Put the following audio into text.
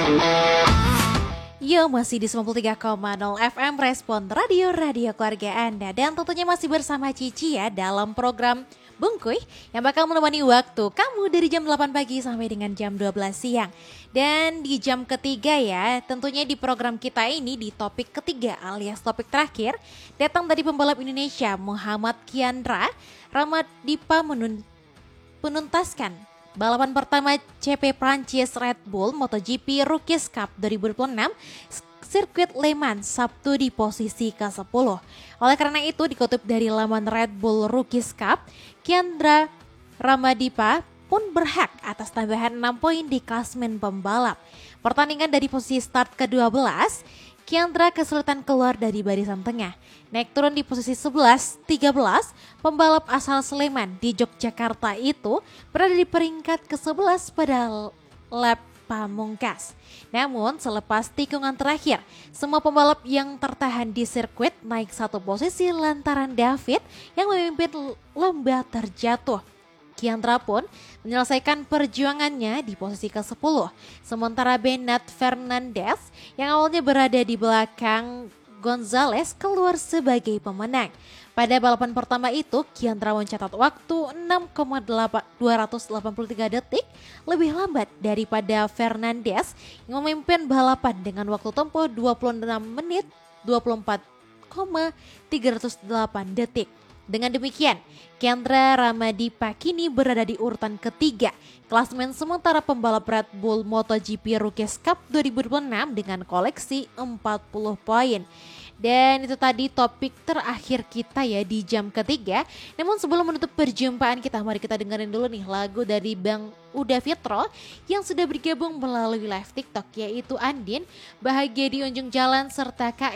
Yo, masih di 93,0 FM Respon Radio Keluarga Anda. Dan tentunya masih bersama Cici ya dalam program Bungkuy yang bakal menemani waktu kamu dari jam 8 pagi sampai dengan jam 12 siang. Dan di jam ketiga ya, tentunya di program kita ini di topik ketiga alias topik terakhir, datang dari pembalap Indonesia Muhammad Kiandra Ramadipa menuntaskan balapan pertama CP Prancis Red Bull MotoGP Rookies Cup 2026 sirkuit Le Mans Sabtu di posisi ke-10. Oleh karena itu dikutip dari laman Red Bull Rookies Cup, Kiandra Ramadipa pun berhak atas tambahan 6 poin di klasmen pembalap. Pertandingan dari posisi start ke-12, Kiandra kesulitan keluar dari barisan tengah. Naik turun di posisi 11, 13, pembalap asal Sleman di Yogyakarta itu berada di peringkat ke-11 pada lap pamungkas. Namun selepas tikungan terakhir, semua pembalap yang tertahan di sirkuit naik satu posisi lantaran David yang memimpin lomba terjatuh. Kiandra pun menyelesaikan perjuangannya di posisi ke-10. Sementara Bernard Fernandez yang awalnya berada di belakang Gonzales keluar sebagai pemenang. Pada balapan pertama itu, Kiandra mencatat waktu 6,283 detik lebih lambat daripada Fernandez yang memimpin balapan dengan waktu tempuh 26 menit 24,308 detik. Dengan demikian, Kiandra Ramadipa kini berada di urutan ketiga klasmen sementara pembalap Red Bull MotoGP Rookies Cup 2026 dengan koleksi 40 poin. Dan itu tadi topik terakhir kita ya di jam ketiga. Namun sebelum menutup perjumpaan kita, mari kita dengerin dulu nih lagu dari Bang Uda Fitro yang sudah bergabung melalui live TikTok, yaitu Andin, Bahagia di Ujung Jalan serta Kak